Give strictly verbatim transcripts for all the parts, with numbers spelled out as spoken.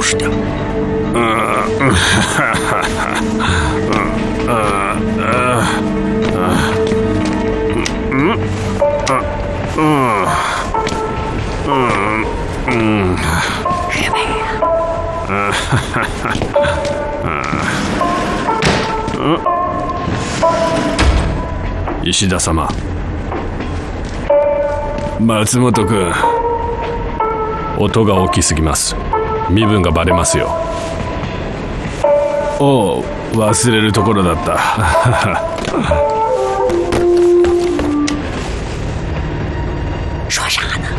拾掉。 嗯嗯哈哈哈，嗯呃呃呃嗯嗯嗯嗯。嗯哈哈哈，嗯うん石田様、松本君、音が大きすぎます。身分がバレますよ。おう、忘れるところだった。 说啥呢？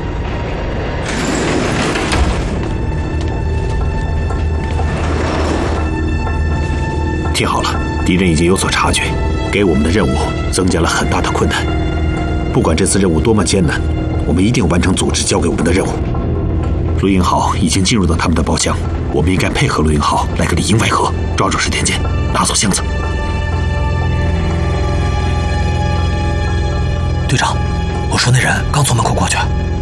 听好了，敌人已经有所察觉，给我们的任务增加了很大的困难。不管这次任务多么艰难，我们一定完成组织交给我们的任务。陆英豪已经进入到他们的包厢，我们应该配合陆英豪来个里应外合，抓住石田健，拿走箱子。 队长，我说那人刚从门口过去。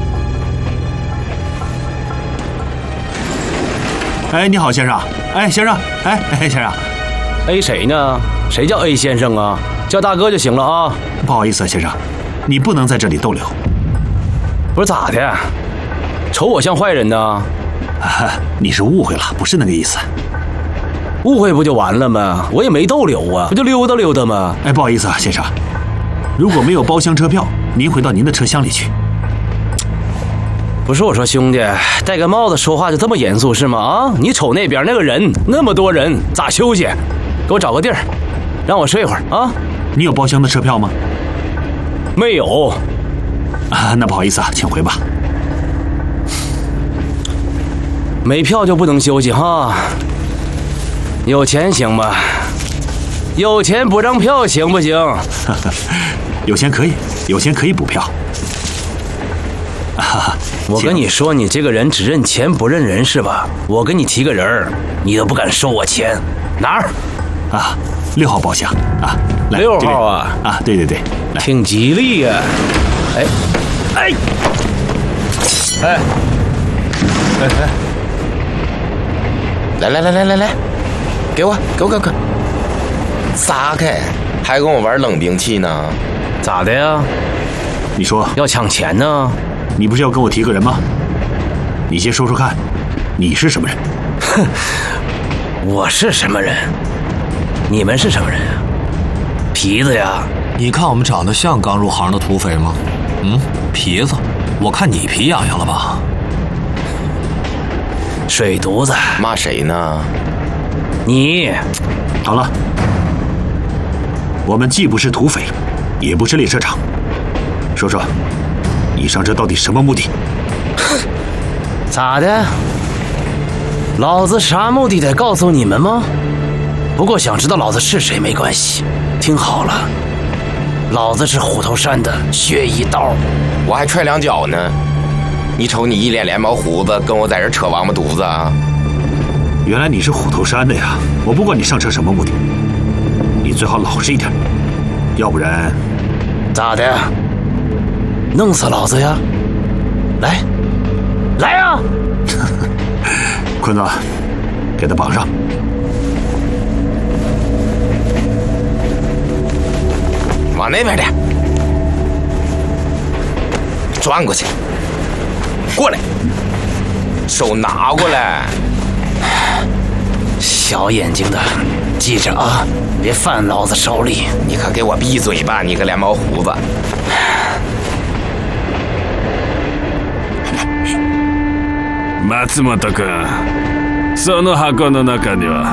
哎，你好，先生。哎，先生。哎哎，先生。 A 谁呢？谁叫 A 先生啊？叫大哥就行了啊。 不好意思啊，先生，你不能在这里逗留。 不是咋的？瞅我像坏人呢？ 啊，你是误会了，不是那个意思。 误会不就完了吗？我也没逗留啊，不就溜达溜达吗？ 哎，不好意思啊，先生，如果没有包厢车票，您回到您的车厢里去。 不是我说兄弟，戴个帽子说话就这么严肃是吗？啊，你瞅那边那个人，那么多人，咋休息？给我找个地儿，让我睡一会儿啊！ 你有包厢的车票吗？ 没有。 啊，那不好意思啊，请回吧。 没票就不能休息哈？有钱行吧？有钱不让票行不行？ 有钱可以，有钱可以补票。啊， 我跟你说，你这个人只认钱不认人是吧？我给你提个人儿，你都不敢收我钱，哪儿？ 啊，六号包厢啊，来六号啊， 啊，对对对， 挺吉利呀、啊。哎，哎，哎，哎哎， 来来来来来来，给我给我给我，撒开，还跟我玩冷兵器呢？ 咋的呀？ 你说要抢钱呢？ 你不是要跟我提个人吗？你先说说看，你是什么人？ 哼，我是什么人？你们是什么人啊？皮子呀！ 你看我们长得像刚入行的土匪吗？嗯，皮子，我看你皮痒痒了吧？ 水犊子， 骂谁呢？ 你。 好了，我们既不是土匪，也不是列车长，说说，你上这到底什么目的？ 咋的？老子啥目的得告诉你们吗？不过想知道老子是谁没关系，听好了，老子是虎头山的薛一刀， 我还踹两脚呢。你瞅你一脸连毛胡子，跟我在这扯王八犊子啊！ 原来你是虎头山的呀！我不管你上车什么目的，你最好老实一点，要不然咋的？弄死老子呀！来，来呀！ 坤子，给他绑上。 往那边点，转过去，过来，手拿过来。 小眼睛的，记着啊，别犯老子手里。 你可给我闭嘴吧，你个连毛胡子！ 松本君、その箱の中には